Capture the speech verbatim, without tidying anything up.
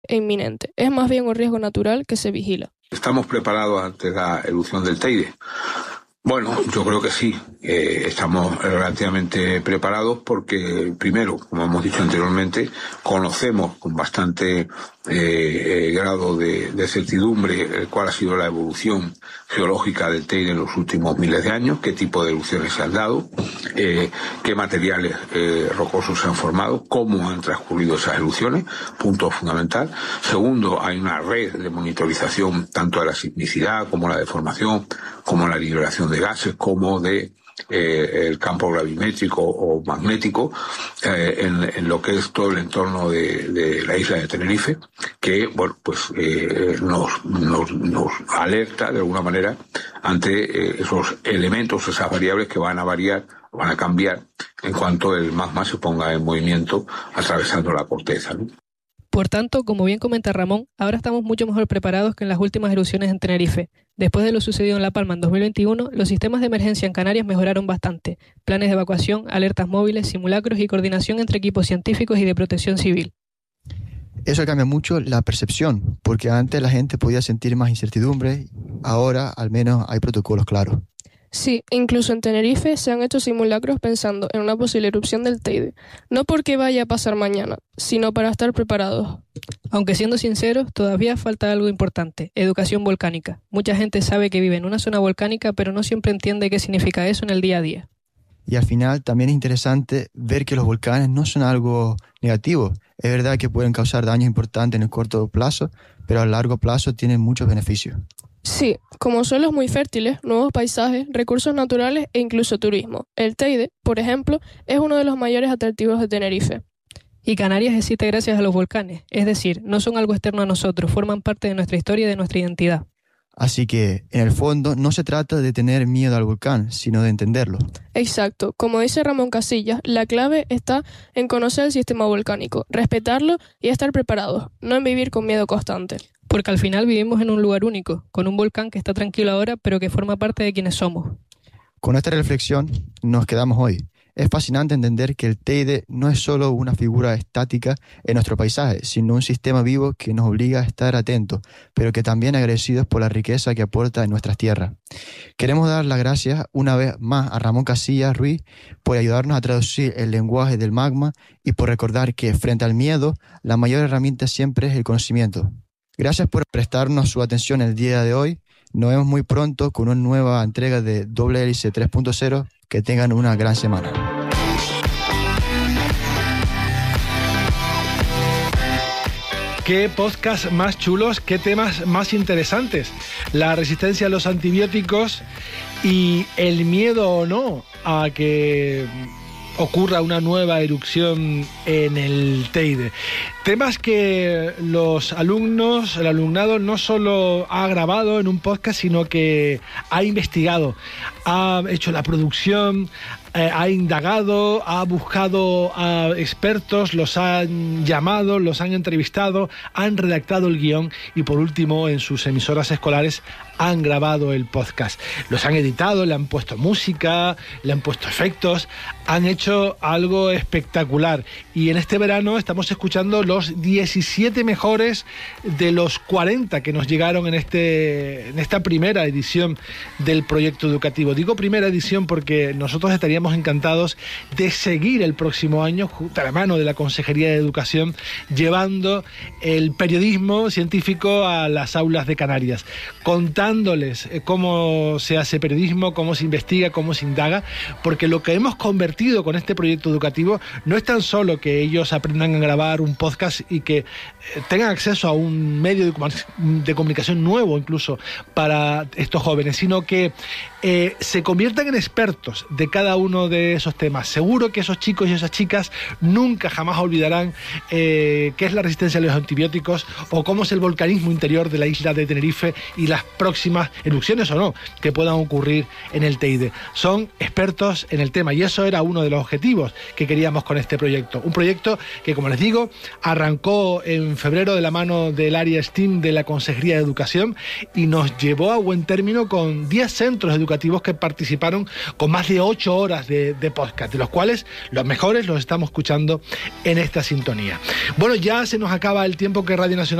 e inminente. Es más bien un riesgo natural que se vigila. ¿Estamos preparados ante la erupción del Teide? Bueno, yo creo que sí, eh, estamos relativamente preparados porque, primero, como hemos dicho anteriormente, conocemos con bastante eh, eh, grado de, de certidumbre el cuál ha sido la evolución geológica del Teide en los últimos miles de años, qué tipo de erupciones se han dado, eh, qué materiales eh, rocosos se han formado, cómo han transcurrido esas erupciones, punto fundamental. Segundo, hay una red de monitorización tanto de la sismicidad como la deformación, como la liberación de gases, como de eh, el campo gravimétrico o magnético eh, en, en lo que es todo el entorno de, de la isla de Tenerife, que bueno pues eh, nos, nos, nos alerta de alguna manera ante eh, esos elementos, esas variables que van a variar, van a cambiar en cuanto el magma se ponga en movimiento atravesando la corteza, ¿no? Por tanto, como bien comenta Ramón, ahora estamos mucho mejor preparados que en las últimas erupciones en Tenerife. Después de lo sucedido en La Palma en dos mil veintiuno, los sistemas de emergencia en Canarias mejoraron bastante. Planes de evacuación, alertas móviles, simulacros y coordinación entre equipos científicos y de protección civil. Eso cambia mucho la percepción, porque antes la gente podía sentir más incertidumbre, ahora al menos hay protocolos claros. Sí, incluso en Tenerife se han hecho simulacros pensando en una posible erupción del Teide. No porque vaya a pasar mañana, sino para estar preparados. Aunque siendo sinceros, todavía falta algo importante: educación volcánica. Mucha gente sabe que vive en una zona volcánica, pero no siempre entiende qué significa eso en el día a día. Y al final también es interesante ver que los volcanes no son algo negativo. Es verdad que pueden causar daños importantes en el corto plazo, pero a largo plazo tienen muchos beneficios. Sí, como suelos muy fértiles, nuevos paisajes, recursos naturales e incluso turismo. El Teide, por ejemplo, es uno de los mayores atractivos de Tenerife. Y Canarias existe gracias a los volcanes, es decir, no son algo externo a nosotros, forman parte de nuestra historia y de nuestra identidad. Así que, en el fondo, no se trata de tener miedo al volcán, sino de entenderlo. Exacto. Como dice Ramón Casillas, la clave está en conocer el sistema volcánico, respetarlo y estar preparados, no en vivir con miedo constante. Porque al final vivimos en un lugar único, con un volcán que está tranquilo ahora, pero que forma parte de quienes somos. Con esta reflexión nos quedamos hoy. Es fascinante entender que el Teide no es solo una figura estática en nuestro paisaje, sino un sistema vivo que nos obliga a estar atentos, pero que también agradecidos por la riqueza que aporta en nuestras tierras. Queremos dar las gracias una vez más a Ramón Casillas Ruiz por ayudarnos a traducir el lenguaje del magma y por recordar que frente al miedo, la mayor herramienta siempre es el conocimiento. Gracias por prestarnos su atención el día de hoy. Nos vemos muy pronto con una nueva entrega de Doble Hélice tres punto cero. Que tengan una gran semana. Qué podcast más chulos, qué temas más interesantes. La resistencia a los antibióticos y el miedo o no a que ocurra una nueva erupción en el Teide. Temas que los alumnos, el alumnado no solo ha grabado en un podcast, sino que ha investigado, ha hecho la producción, eh, ha indagado, ha buscado a expertos, los han llamado, los han entrevistado, han redactado el guión y por último en sus emisoras escolares han grabado el podcast. Los han editado, le han puesto música, le han puesto efectos, han hecho algo espectacular. Y en este verano estamos escuchando los diecisiete mejores de los cuarenta que nos llegaron en, este, en esta primera edición del proyecto educativo. Digo primera edición porque nosotros estaríamos encantados de seguir el próximo año junto a la mano de la Consejería de Educación, llevando el periodismo científico a las aulas de Canarias, contándoles cómo se hace periodismo, cómo se investiga, cómo se indaga, porque lo que hemos convertido con este proyecto educativo no es tan solo que ellos aprendan a grabar un podcast y que tengan acceso a un medio de, de comunicación nuevo incluso para estos jóvenes, sino que eh, se conviertan en expertos de cada uno de esos temas. Seguro que esos chicos y esas chicas nunca jamás olvidarán eh, qué es la resistencia a los antibióticos o cómo es el volcanismo interior de la isla de Tenerife y las próximas erupciones o no que puedan ocurrir en el Teide. Son expertos en el tema y eso era uno de los objetivos que queríamos con este proyecto. Un proyecto que, como les digo, arrancó en febrero de la mano del área STEAM de la Consejería de Educación y nos llevó a buen término con diez centros educativos que participaron con más de ocho horas horas de, de podcast, de los cuales los mejores los estamos escuchando en esta sintonía. Bueno, ya se nos acaba el tiempo que Radio Nacional